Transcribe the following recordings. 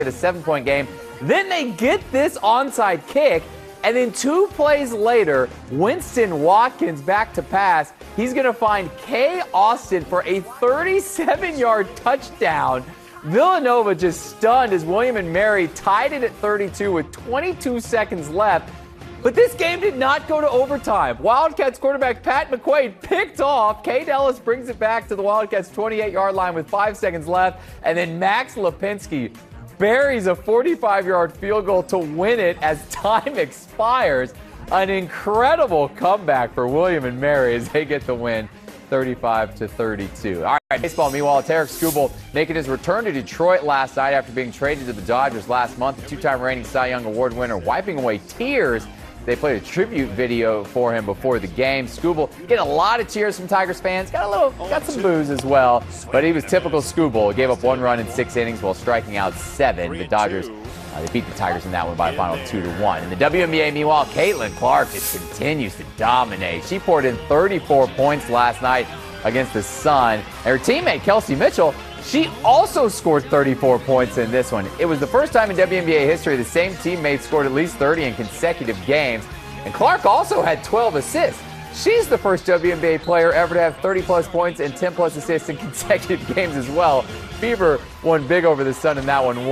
a 7-point game. Then they get this onside kick, and then 2 plays later, Winston Watkins back to pass. He's going to find Kay Austin for a 37-yard touchdown. Villanova just stunned as William & Mary tied it at 32 with 22 seconds left. But this game did not go to overtime. Wildcats quarterback Pat McQuaid picked off. Cade Ellis brings it back to the Wildcats' 28-yard line with 5 seconds left. And then Max Lipinski buries a 45-yard field goal to win it as time expires. An incredible comeback for William & Mary as they get the win, 35-32. All right, baseball. Meanwhile, Tarik Skubal making his return to Detroit last night after being traded to the Dodgers last month. The 2-time reigning Cy Young Award winner wiping away tears. They played a tribute video for him before the game. Skubal getting a lot of cheers from Tigers fans. Got some boos as well, but he was typical Skubal. Gave up 1 run in 6 innings while striking out 7. The Dodgers they beat the Tigers in that one by a final 2-1. In the WNBA, meanwhile, Caitlin Clark just continues to dominate. She poured in 34 points last night against the Sun. And her teammate Kelsey Mitchell, she also scored 34 points in this one. It was the first time in WNBA history the same teammate scored at least 30 in consecutive games. And Clark also had 12 assists. She's the first WNBA player ever to have 30-plus points and 10-plus assists in consecutive games as well. Fever won big over the Sun in that one,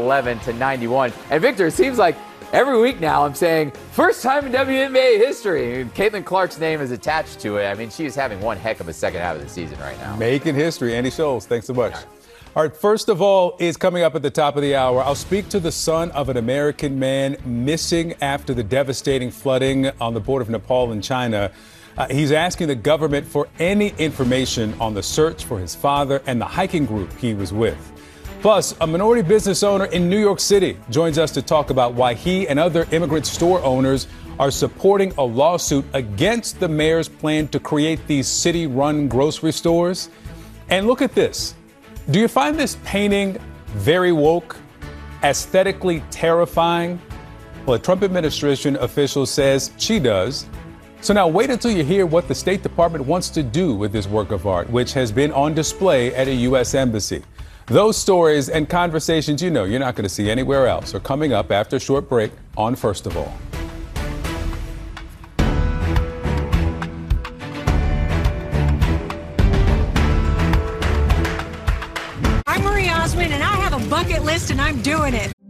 111-91. And Victor, it seems like every week now I'm saying, first time in WNBA history. And Caitlin Clark's name is attached to it. I mean, she is having one heck of a second half of the season right now. Making history. Andy Scholes, thanks so much. All right, first of all is coming up at the top of the hour. I'll speak to the son of an American man missing after the devastating flooding on the border of Nepal and China. He's asking the government for any information on the search for his father and the hiking group he was with. Plus, a minority business owner in New York City joins us to talk about why he and other immigrant store owners are supporting a lawsuit against the mayor's plan to create these city-run grocery stores. And look at this. Do you find this painting very woke, aesthetically terrifying? Well, a Trump administration official says she does. So now wait until you hear what the State Department wants to do with this work of art, which has been on display at a U.S. embassy. Those stories and conversations you're not going to see anywhere else are coming up after a short break on First of All. I'm Marie Osmond, and I have a bucket list, and I'm doing it.